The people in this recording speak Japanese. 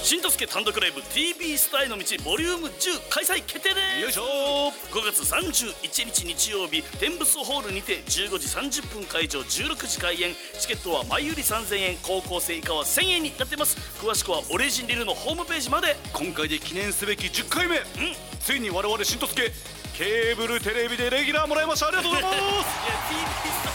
新とすけ単独ライブ TV スターへの道ボリューム10開催決定です。 よいしょ。 5月31日日曜日、天仏ホールにて15時30分会場、16時開演。チケットは前売り3000円、高校生以下は1000円になってます。詳しくはオレジンリルのホームページまで。 今回で記念すべき10回目、ついに我々新とすけケーブルテレビでレギュラーもらいました。ありがとうございます。 いや TV スター